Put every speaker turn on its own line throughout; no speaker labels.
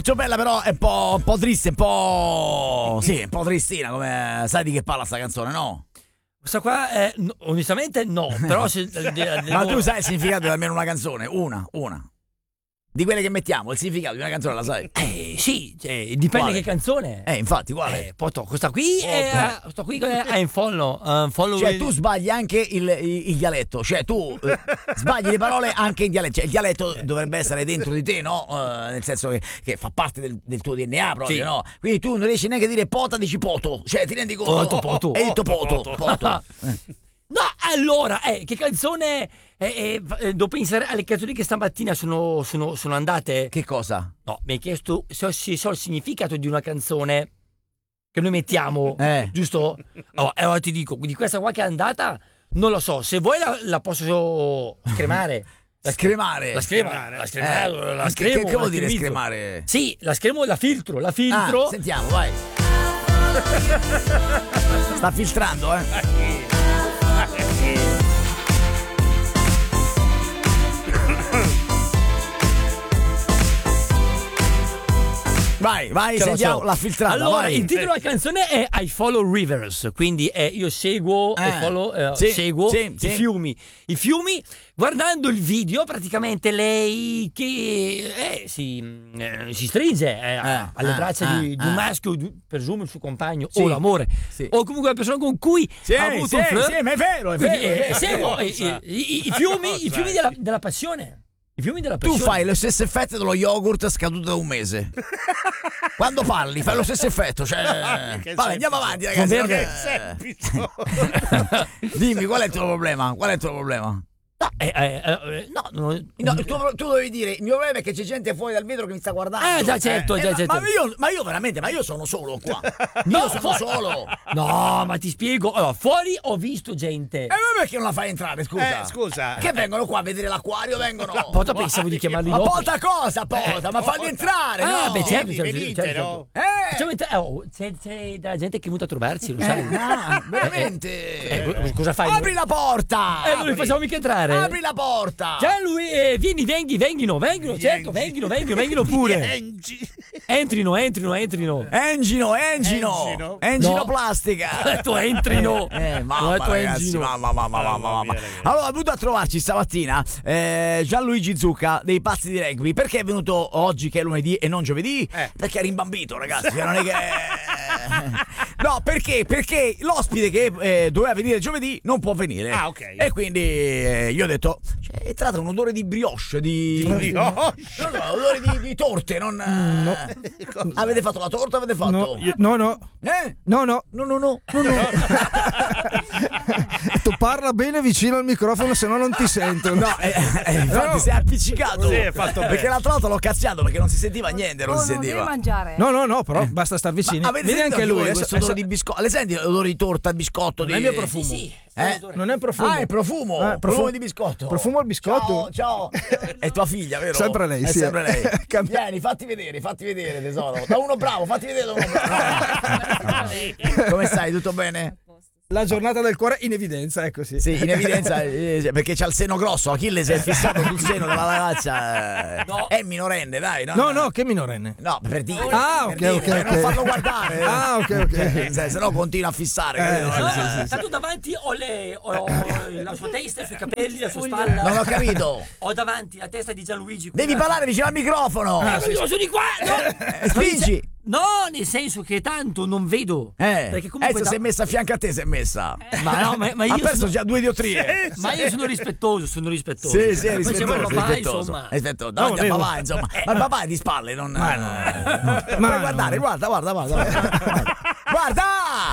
Bella però è un po' triste, un po' tristina, come sai di che parla sta canzone, no?
Questa qua onestamente no, però
Ma tu sai il significato di almeno una canzone? Una. Di quelle che mettiamo, il significato di una canzone la sai?
Sì, dipende
quale?
che canzone.
Infatti, quale?
Questa qui è in follow.
Cioè tu sbagli anche il dialetto, cioè tu sbagli le parole anche in dialetto, cioè il dialetto dovrebbe essere dentro di te, no? Nel senso che fa parte del tuo DNA proprio, sì. No? Quindi tu non riesci neanche a dire pota, dici poto, cioè ti rendi conto?
Poto.
Hai detto poto.
No, allora, che canzone... devo pensare alle canzoni che stamattina sono andate.
Che cosa?
No, mi hai chiesto se so il significato di una canzone che noi mettiamo, giusto? Allora ti dico, di questa qua che è andata, non lo so. Se vuoi la posso scremare. La scremo.
Che vuol dire scremare?
Sì, la scremo, la filtro.
Sentiamo, vai. Sta filtrando, Vai, sentiamo la filtrata.
Allora,
vai.
il titolo della canzone è I Follow Rivers, quindi io seguo seguo i fiumi. I fiumi, guardando il video, praticamente lei che si stringe alle braccia di un maschio, presumo il suo compagno o l'amore, o comunque la persona con cui ha avuto un flirt.
Sì, ma è vero.
Seguo i fiumi della passione. I fiumi della
tu fai lo stesso effetto dello yogurt scaduto da un mese. Quando parli fai lo stesso effetto, cioè vabbè, andiamo avanti ragazzi, dimmi qual è il tuo problema. No, tu dovevi dire il mio problema è che c'è gente fuori dal vetro che mi sta guardando.
Già, certo.
Ma io veramente, io sono solo qua. Io sono solo.
No, ma ti spiego. Allora, fuori ho visto gente.
E perché non la fai entrare, scusa? Che vengono qua a vedere l'acquario, vengono.
Pota pensavo di chiamarli dopo.
Ma pota cosa, pota? Ma falli entrare, no?
Beh, certo. C'è della gente che è venuta a trovarci, lo sai.
Veramente?
Cosa fai?
Apri la porta!
Non li facciamo mica entrare.
Apri la porta!
Gianluigi, vengono, certo, vengono pure. Entrino. Engino plastica.
Ho detto
entrino.
Mamma. Allora, è venuto a trovarci stamattina Gianluigi Zucca dei Pazzi di Rugby. Perché è venuto oggi che è lunedì e non giovedì? Perché è rimbambito, ragazzi. Non è che no, perché l'ospite che doveva venire giovedì non può venire.
Ok.
E quindi io ho detto è entrato un odore di brioche, odore di torte, non
no.
Avete fatto la torta? Avete fatto?
No.
No.
Tu parla bene vicino al microfono, se no non ti sento.
No, infatti sei appiccicato.
Sì, è fatto
perché l'altra volta l'ho cazziato perché non si sentiva niente, non si sentiva.
Non devi mangiare.
No, però basta star vicini.
Vedi anche lui questo odore di biscotto. Le senti l'odore di torta, biscotto?
Non è il mio profumo.
Sì.
Non è profumo.
È profumo. Profumo di biscotto.
Profumo al biscotto.
Ciao. È tua figlia, vero?
Sempre lei,
è
sì.
sempre lei. Vieni, fatti vedere, tesoro. Da uno bravo, fatti vedere da uno bravo. Come stai? Tutto bene?
La giornata del cuore in evidenza, ecco sì.
Sì, in evidenza perché c'ha il seno grosso. Achille si è fissato sul seno della ragazza.
No.
È minorenne, dai.
No, che minorenne?
No, per dire.
Ok.
Per non farlo guardare.
Ok.
Se no continua a fissare.
Tanto davanti ho la sua testa, i suoi capelli, la sua spalla.
Non ho capito.
Ho davanti la testa di Gianluigi.
Devi parlare vicino al microfono.
Io sono di qua.
Spingi.
No, nel senso che tanto non vedo. Perché comunque
sei messa a fianco a te, sei messa.
Ma io
ha perso già 2 diotrie.
Ma io sono rispettoso.
Sì,
è
rispettoso.
Insomma.
Davanti al papà, insomma. Ma il papà è di spalle, non. Ma guardare, guarda. Guarda!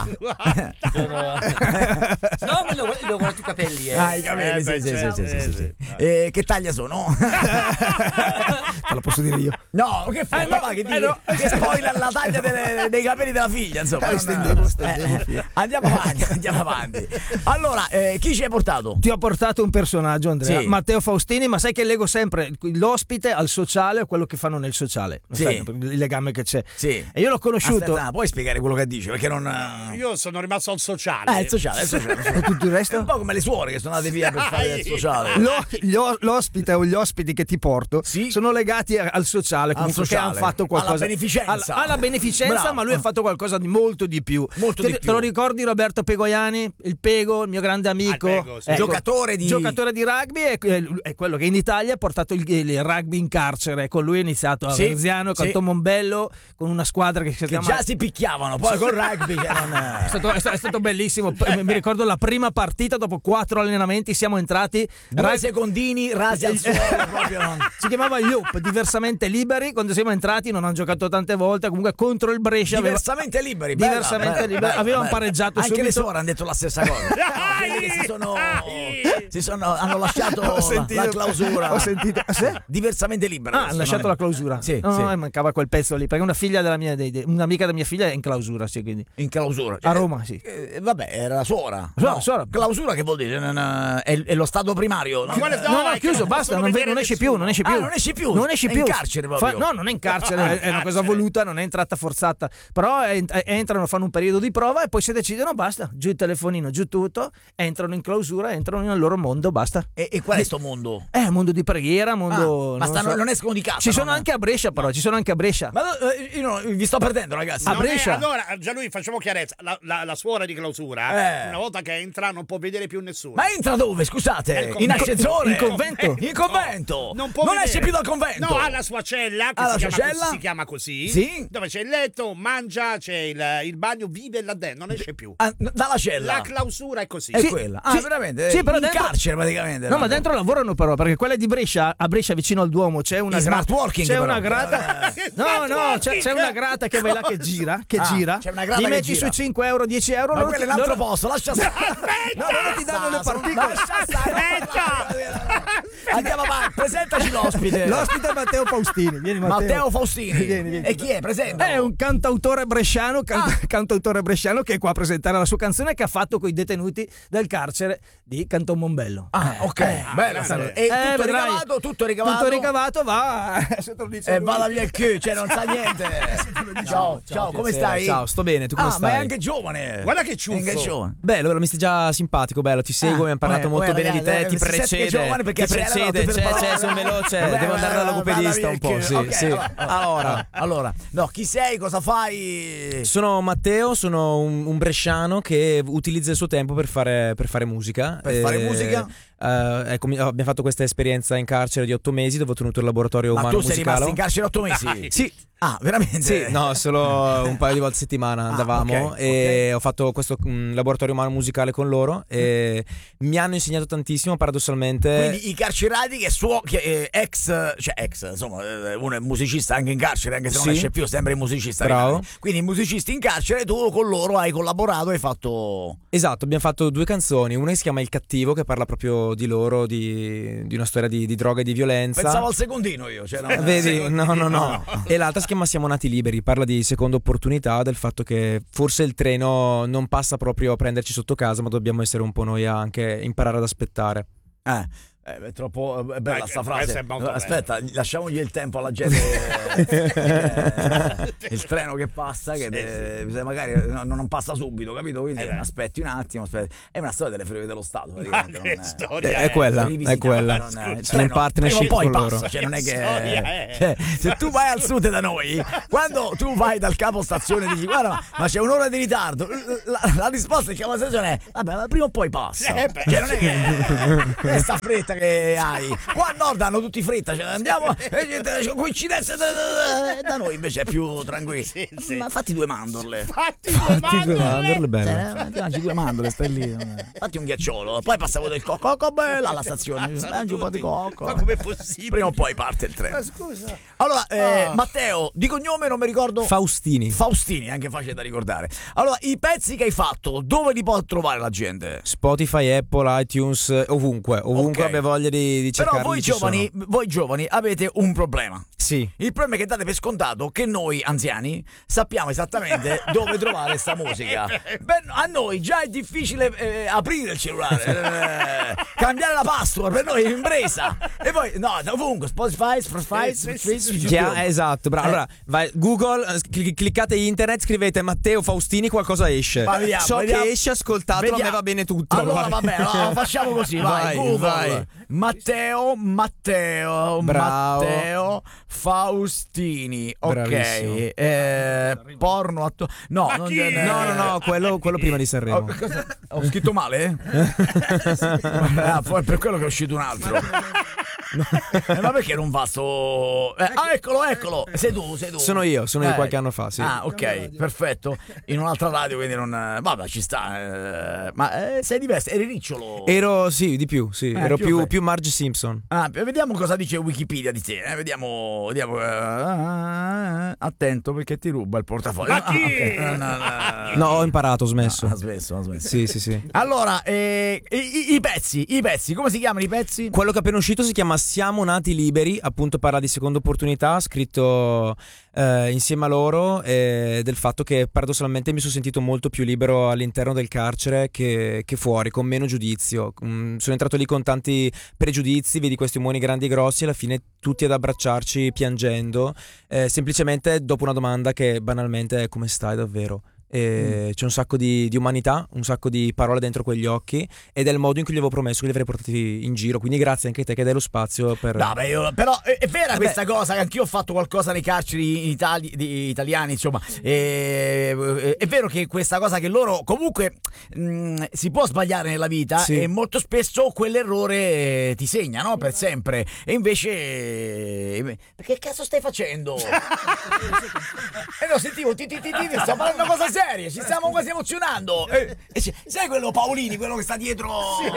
No, ma lo guardo i capelli.
I capelli, sì. Che taglia sono?
Te lo posso dire io.
No, che fai? Papà che dici? Che spoiler la taglia dei capelli della figlia, insomma. Andiamo avanti. Allora, chi ci hai portato?
Ti ho portato un personaggio, Andrea.
Sì.
Matteo Faustini, ma sai che leggo sempre l'ospite al sociale o quello che fanno nel sociale.
Sì.
Sai, il legame che c'è.
Sì.
E io l'ho conosciuto.
Aspetta, puoi spiegare quello che dice? Perché non.
Io sono rimasto al sociale.
Il sociale.
E tutto il
È
resto?
un po' come le suore che sono andate via per fare il sociale.
L'ospite o gli ospiti che ti porto
Sì.
sono legati legati al sociale, comunque, che hanno fatto qualcosa
alla beneficenza,
alla beneficenza, ma lui ha fatto qualcosa di molto di più. Te lo ricordi Roberto Pegoiani, il Pego, il mio grande amico,
Pego, sì.
giocatore di
rugby, è quello che in Italia ha portato il rugby in carcere. Con lui è iniziato a Verziano, Canton Mombello, con una squadra che già
si picchiavano, poi col rugby
è stato bellissimo. Mi ricordo la prima partita, dopo 4 allenamenti siamo entrati
2 secondini rasi al suolo proprio
si chiamava Youp, diversamente liberi. Quando siamo entrati non hanno giocato tante volte, comunque contro il Brescia
diversamente liberi
avevano pareggiato
anche
subito.
Le suore hanno detto la stessa cosa. Hanno lasciato la clausura.
Ho sentito
diversamente liberi.
Hanno lasciato la clausura.
Sì.
Mancava quel pezzo lì, perché una figlia un'amica della mia figlia è in clausura, sì, quindi.
In clausura
a Roma, sì.
Vabbè, era la suora.
Suora.
Clausura che vuol dire? È lo stato primario.
No, chiuso, basta, non esce più. Non esce più.
È in carcere proprio.
No, non è in carcere, è una cosa voluta, non è entrata forzata. Però entrano, fanno un periodo di prova e poi se decidono basta, giù il telefonino, giù tutto, entrano in clausura, entrano nel loro mondo, basta.
E qual è sto mondo?
È un mondo di preghiera, mondo.
Ma non escono di casa.
Ci sono anche a Brescia, però. Ma
io vi sto perdendo, ragazzi.
A Brescia.
Allora, Gianluigi, facciamo chiarezza. La suora di clausura, una volta che entra, non può vedere più nessuno.
Ma entra dove? Scusate, in ascensore?
In convento.
In convento.
Non
esce più dal convento.
No, ha la sua cella, che si chiama così.
Sì.
Dove c'è il letto, mangia, c'è il bagno, vive là dentro, non esce più.
Dalla cella.
La clausura è così.
È quella. Veramente?
Sì, però
in
dentro,
carcere praticamente.
No, ma dentro lavorano però, perché quella di Brescia, a Brescia vicino al Duomo c'è una
smart working.
C'è una grata. C'è una grata che vai là che gira.
C'è una grata
gli
che
metti
gira.
su 5 euro, 10 euro.
Ma quello è l'altro posto, lascia stare.
No, non ti danno le particole.
Andiamo avanti, presentaci l'ospite.
L'ospite è Matteo Faustini. Vieni,
Matteo Faustini.
Vieni.
E chi è? Presenta.
È un cantautore bresciano che è qua a presentare la sua canzone che ha fatto con i detenuti del carcere di Canton Mombello.
Ok, bello. E tutto ricavato
va
e va via il Q, cioè non sa niente. Ciao, come stai?
Ciao, sto bene, tu come stai?
Ma è anche giovane.
Guarda che ciuffo.
Bello, mi stai già simpatico, bello, ti seguo, mi hanno parlato molto bene di te, ti precede, sono veloce, devo andare dal logopedista un po', sì.
Allora, no, chi sei, cosa fai?
Sono Matteo, sono un bresciano che utilizza il suo tempo per fare musica.
Fare musica?
Abbiamo fatto questa esperienza in carcere di 8 mesi dove ho tenuto il laboratorio umano musicale.
Ma tu sei rimasto in carcere 8 mesi?
Sì.
Ah, veramente?
Sì, no, solo un paio di volte a settimana andavamo e ho fatto questo laboratorio umano musicale con loro e mi hanno insegnato tantissimo, paradossalmente.
Quindi i carcerati insomma, uno è musicista anche in carcere, anche se non esce più, sempre musicista.
Bravo.
Quindi i musicisti in carcere, tu con loro hai collaborato, hai fatto.
Esatto, abbiamo fatto 2 canzoni, una che si chiama Il Cattivo, che parla proprio di loro, di una storia di droga e di violenza.
Pensavo al secondino io, cioè,
vedi? No. E l'altra si chiama Siamo nati liberi, parla di seconda opportunità, del fatto che forse il treno non passa proprio a prenderci sotto casa, ma dobbiamo essere un po' noi a anche imparare ad aspettare.
È troppo bella sta frase. Aspetta,
bello.
lasciamogli il tempo alla gente. Il treno che passa, magari non passa subito, capito? Quindi aspetti un attimo. È una storia delle Ferrovie dello Stato.
È quella. Sono in partnership
poi
con
passa,
loro.
cioè non è che se tu vai al sud da noi, quando tu vai dal capostazione e dici guarda, ma c'è un'ora di ritardo, la risposta del capostazione è vabbè, ma prima o poi passa. Cioè non è che è sta fretta che hai. Qua a nord hanno tutti fretta, cioè andiamo coincidenze da noi invece è più tranquillo. Sì. Ma fatti 2 mandorle.
Fatti 2 mandorle, belle.
Mangi 2 mandorle, stai lì. Fatti un ghiacciolo, poi passavo del cocco bella alla stazione. Mangi un po' di cocco.
Ma com'è possibile?
Prima o poi parte il treno.
Ma scusa.
Allora, Matteo, di cognome non mi ricordo.
Faustini,
anche facile da ricordare. Allora, i pezzi che hai fatto, dove li può trovare la gente?
Spotify, Apple, iTunes, ovunque abbia voglia di cercarli.
Però voi giovani avete un problema.
Sì.
Il problema è che date per scontato che noi anziani sappiamo esattamente dove trovare sta musica. A noi già è difficile aprire il cellulare, cambiare la password per noi è impresa. E poi ovunque Spotify,
esatto, bravo. Allora, vai Google, cliccate internet, scrivete Matteo Faustini, qualcosa esce.
Vediamo.
Che esce, ascoltatelo, a me va bene tutto.
Allora vabbè, facciamo così, vai Google. Matteo Faustini. Ok. Porno no,
quello prima di Sanremo.
Ho scritto male? Poi per quello che è uscito un altro. Ma perché non va sto... eccolo. Sei tu.
Sono io qualche anno fa, sì.
Ah, ok, perfetto. In un'altra radio, quindi non... Vabbè, ci sta. Ma sei diverso, eri ricciolo?
Ero, sì, di più, sì. Ero più Marge Simpson.
Vediamo cosa dice Wikipedia di te. Vediamo. Attento perché ti ruba il portafoglio.
Ma chi?
Okay.
No, ho imparato, ho smesso.
Ha smesso.
Sì.
Allora, i pezzi, come si chiamano i pezzi?
Quello che è appena uscito si chiama Siamo nati liberi, appunto parla di seconda opportunità, scritto insieme a loro, del fatto che paradossalmente mi sono sentito molto più libero all'interno del carcere che fuori, con meno giudizio. Sono entrato lì con tanti pregiudizi, vedi questi uomini grandi e grossi, alla fine tutti ad abbracciarci piangendo, semplicemente dopo una domanda che banalmente è: come stai davvero? C'è un sacco di umanità, un sacco di parole dentro quegli occhi, ed è il modo in cui gli avevo promesso che li avrei portati in giro, quindi grazie anche a te che dai lo spazio per...
No, però è vera questa cosa, che anch'io ho fatto qualcosa nei carceri italiani, insomma, è vero che questa cosa che loro comunque si può sbagliare nella vita, sì, e molto spesso quell'errore ti segna, no? Per sempre. E invece che cazzo stai facendo? No, sentivo sto parlando una cosa seria, ci stiamo quasi emozionando. Sai quello Paolini, quello che sta dietro?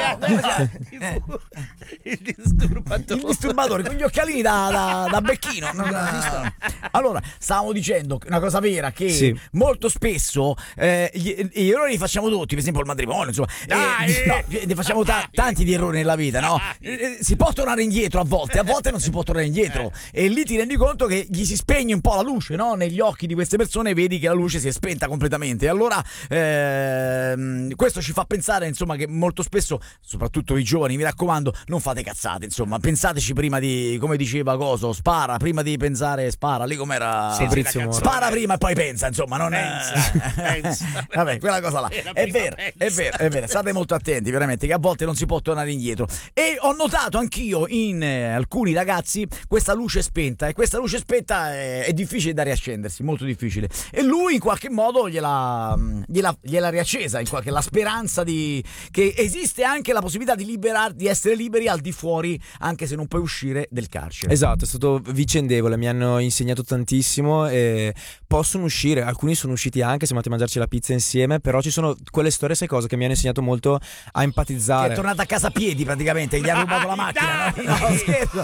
Il disturbatore.
Il disturbatore con gli occhialini da becchino. Allora, stavamo dicendo una cosa vera, che sì, molto spesso gli errori li facciamo tutti, per esempio il matrimonio, insomma. Ne facciamo tanti di errori nella vita, no? Si può tornare indietro a volte non si può tornare indietro. E lì ti rendi conto che gli si spegne un po' la luce, no? Negli occhi di queste persone vedi che la luce si è spenta completamente. E allora questo ci fa pensare, insomma, che molto spesso, soprattutto i giovani, mi raccomando, non fate cazzate, insomma, pensateci prima di, come diceva Coso, spara prima di pensare, spara, lì com'era? Spara prima e poi pensa, insomma, non
pensa.
Vabbè, quella cosa là. È vero, state molto attenti, veramente, che a volte non si può tornare indietro. E ho notato anch'io in alcuni ragazzi questa luce spenta, e questa luce spenta è difficile da riaccendersi, molto difficile. E lui in qualche modo gliela riaccesa, in qualche, la speranza che esiste anche la possibilità di essere liberi al di fuori, anche se non puoi uscire del carcere.
Esatto, è stato vicendevole, mi hanno insegnato tantissimo e possono uscire, alcuni sono usciti anche, siamo andati a mangiarci la pizza insieme, però ci sono quelle storie, sai cosa, che mi hanno insegnato molto a empatizzare.
Che è tornato a casa a piedi praticamente, gli ha rubato la macchina. No, scherzo.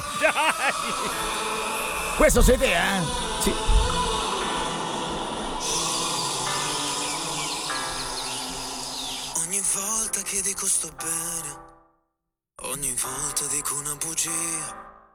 Questo sei te,
Sì.
Ogni volta che dico sto bene, ogni volta dico una bugia.